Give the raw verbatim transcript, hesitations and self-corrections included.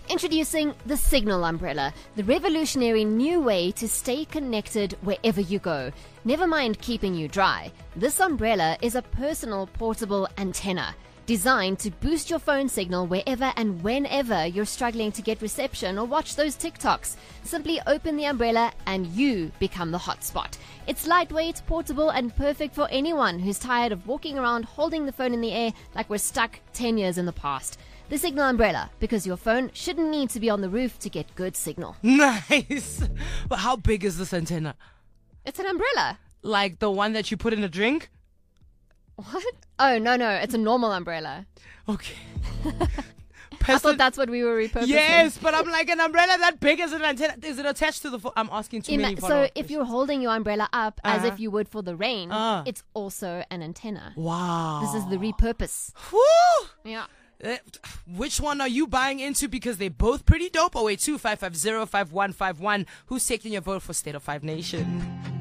Introducing the Signal umbrella, the revolutionary new way to stay connected wherever you go. Never mind keeping you dry. This umbrella is a personal portable antenna designed to boost your phone signal wherever and whenever you're struggling to get reception or watch those TikToks. Simply open the umbrella and you become the hotspot. It's lightweight, portable, and perfect for anyone who's tired of walking around holding the phone in the air like we're stuck ten years in the past. The Signal umbrella, because your phone shouldn't need to be on the roof to get good signal. Nice. But how big is this antenna? It's an umbrella. Like the one that you put in a drink? What? Oh, no, no. It's a normal umbrella. Okay. I thought that's what we were repurposing. Yes, but I'm like, an umbrella that big as an antenna. Is it attached to the phone? I'm asking too Ima- many So follow-up if you're holding your umbrella up as Uh-huh. if you would for the rain, Uh. it's also an antenna. Wow. This is the repurpose. Woo! Yeah. Uh, Which one are you buying into? Because they're both pretty dope. Oh wait, two five five zero five one five one. Who's taking your vote for State of Five Nation?